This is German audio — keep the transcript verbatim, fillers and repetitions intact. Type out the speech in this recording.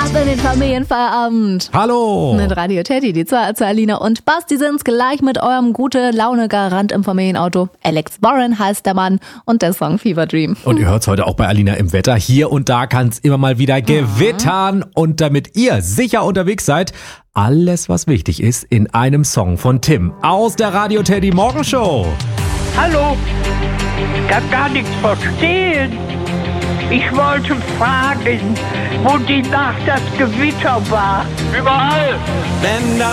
Ab in den Familienfeierabend. Hallo. Mit Radio Teddy, die zwei zu Alina und Basti sind's gleich mit eurem gute-Laune-Garant im Familienauto. Alex Warren heißt der Mann und der Song Fever Dream. Und ihr hört's heute auch bei Alina im Wetter. Hier und da kann's immer mal wieder gewittern. Und damit ihr sicher unterwegs seid, alles, was wichtig ist, in einem Song von Tim aus der Radio Teddy Morgenshow. Hallo, ich kann gar nichts verstehen. Ich wollte fragen, wo die Nacht das Gewitter war. Überall! Wenn